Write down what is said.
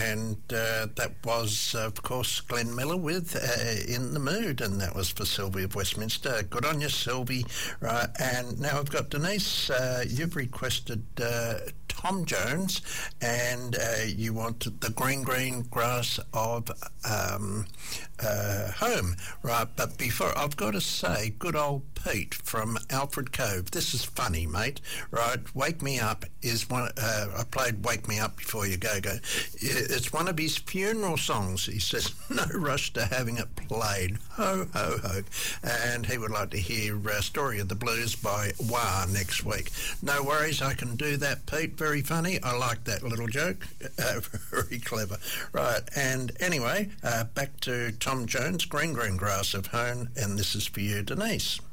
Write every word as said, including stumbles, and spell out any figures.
and uh, that was, of course, Glenn Miller with uh, In the Mood, and that was for Sylvie of Westminster. Good on you, Sylvie. Right, and now I've got Denise. Uh, you've requested uh, Tom Jones, and uh, you want the green, green grass of um, uh, home. Right, but before, I've got to say, good old Pete from Alfred Cove. This is funny, mate. Right, Wake Me Up is one. Uh, I played Wake Me Up before you go go. It's one of his funeral songs. He says, no rush to having it played. Ho, ho, ho. And he would like to hear uh, Story of the Blues by Wah next week. No worries, I can do that, Pete. Very funny. I like that little joke. Uh, very clever. Right, and anyway, uh, back to Tom Jones, Green Green Grass of Home, and this is for you, Denise.